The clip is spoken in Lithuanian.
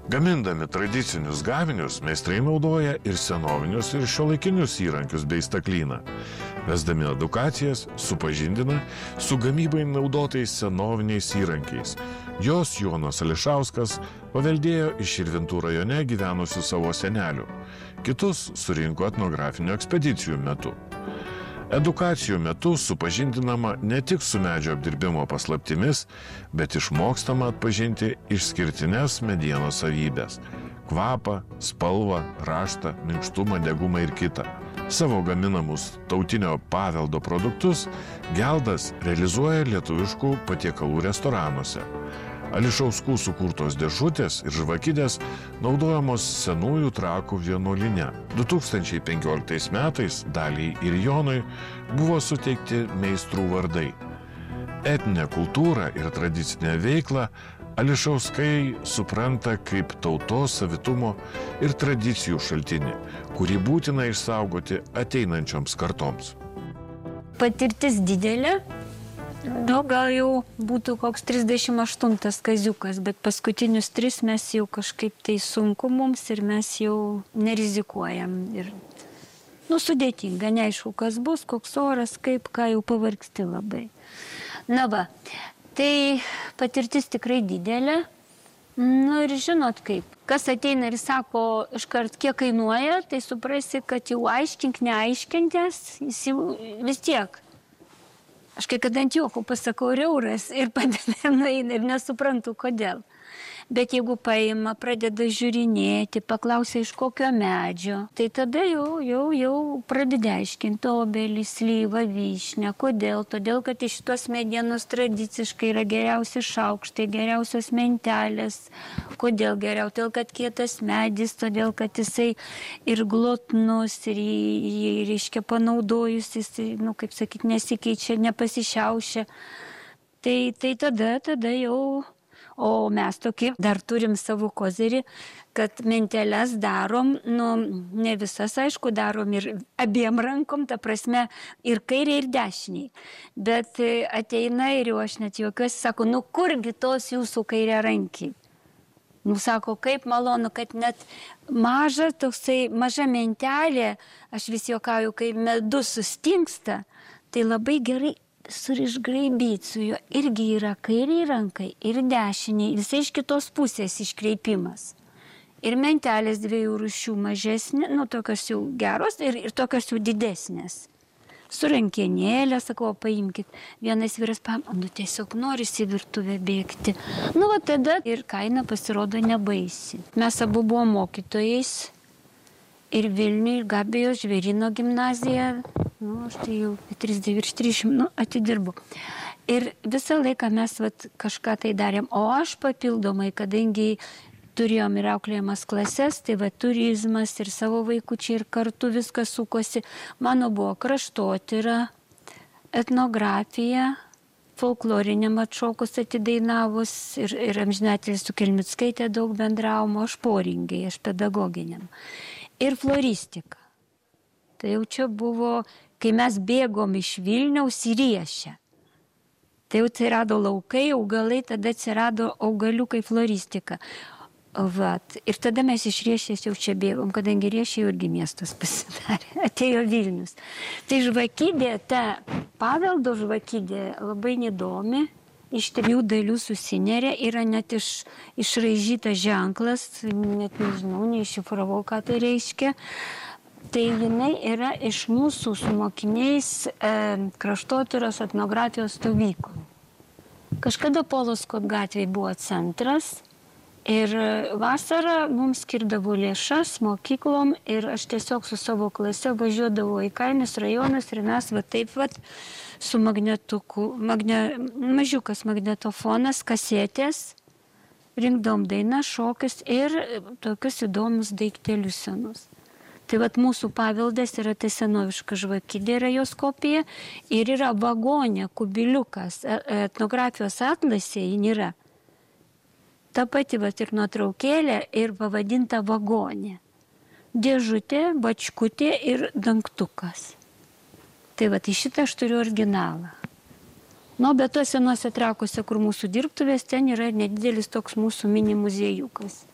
Gamindami tradicinius gaminius, meistrai naudoja ir senovinius, ir šiuolaikinius įrankius bei staklyną. Vesdami edukacijas, supažindina su gamybai naudotais senoviniais įrankiais. Jos Jonas Ališauskas paveldėjo iš Širvintų rajone gyvenusių savo senelių. Kitus surinko etnografinių ekspedicijų metu. Edukacijų metu supažindinama ne tik su medžio apdirbimo paslaptimis, bet išmokstama atpažinti išskirtines medienos savybės – kvapą, spalvą, raštą, minkštumą, degumą ir kitą. Savo gaminamus tautinio paveldo produktus Geldas realizuoja lietuviškų patiekalų restoranuose. Ališauskų sukurtos dėžutės ir žvakidės naudojamos senųjų Trakų vienuolyne. 2015 metais Daliai ir Jonui buvo suteikti meistrų vardai. Etninę kultūrą ir tradicinę veiklą Ališauskai supranta kaip tautos savitumo ir tradicijų šaltinį, kurį būtina išsaugoti ateinančioms kartoms. Patirtis didelė. Gal jau būtų koks 38 kaziukas, bet paskutinius 3 mes jau kažkaip tai sunku mums ir mes jau nerizikuojam. Ir, sudėtinga, neaišku, kas bus, koks oras, kaip, ką jau pavargsti labai. Na va, tai patirtis tikrai didelė. Ir žinot kaip, kas ateina ir sako iškart, kiek kainuoja, tai suprasi, kad jau aiškink, neaiškintės, jis jau vis tiek. Aš kai kada ant juoko pasakau euras ir padėlė nueina ir nesuprantu, kodėl. Bet jeigu paima, pradeda žiūrinėti, paklausia iš kokio medžio, tai tada jau pradeda aiškinti obelį, slyvą, vyšnę. Kodėl? Todėl, kad iš šitos medienos tradiciškai yra geriausi šaukštai, geriausios mentelės. Kodėl geriau? Todėl, kad kietas medis, todėl, kad jisai ir glotnus, ir jį reiškia panaudojus, jisai, kaip sakyti, nesikeičia, nepasišiaušia. Tai tada jau... O mes tokį dar turim savo kozerį, kad menteles darom, ne visas, aišku, darom ir abiem rankom, ta prasme, ir kairiai, ir dešiniai. Bet ateina ir jau aš net juokiuosi, sako, kurgi tos jūsų kairė rankiai? Sako, kaip malonu, kad net maža mentelė, aš vis juokauju, kai medus sustingsta, tai labai gerai surišgraibyti su juo. Irgi yra kairiai rankai ir dešiniai, visai iš kitos pusės iškreipimas. Ir mentelės 2 rūšių mažesnė, tokios jau geros ir tokios jau didesnės. Su rankenėlė, sakau, paimkit. Vienas vyras tiesiog norisi į virtuvę bėgti. Tada ir kaina pasirodo nebaisi. Mes abu buvom mokytojais ir Vilniuje, ir Gabijos Žvėryno gimnazija. Aš tai jau 300 atidirbu. Ir visą laiką mes kažką tai darėm. O aš papildomai, kadangi turėjom ir auklėjamas klases, tai turizmas ir savo vaikučiai ir kartu viskas sukosi. Mano buvo kraštotyra, etnografija, folkloriniam atšokus atidainavus ir amžinatelis su Kelmickaite daug bendravom, aš poringiai, aš pedagoginiam. Ir floristika. Tai jau čia buvo, kai mes bėgom iš Vilniaus į Riešę. Tai jau atsirado laukai, augalai, tada atsirado augaliukai floristika. Ir tada mes iš Riešės jau čia bėgom, kadangi Riešė jau irgi miestas pasidarė, atėjo Vilnius. Tai žvakidė, ta paveldo žvakidė labai neįdomi, iš 3 dalių susineria, yra net išraižytas ženklas, net nežinau, neiššifravau, ką tai reiškia. Tai jinai yra iš mūsų su mokiniais kraštotyros etnografijos stovyklų. Kažkada Poloskot gatvėje buvo centras ir vasarą mums skirdavo lėšas mokyklom ir aš tiesiog su savo klase važiuodavau į kainius rajonus ir mes su magnetuku, mažiukas magnetofonas, kasetės, rinkdom dainas, šokius ir tokius įdomus daiktelius senus. Tai mūsų paveldas yra tai senoviška žvakidė, yra jos kopija ir yra vagonė, kubiliukas, etnografijos atlasė jin yra. Ta pati ir nuotraukėlė ir pavadinta vagonė. Dėžutė, bačkutė ir dangtukas. Tai į šitą aš turiu originalą. Bet tuose senuose Trakuose, kur mūsų dirbtuvės, ten yra nedidelis toks mūsų mini muziejukas.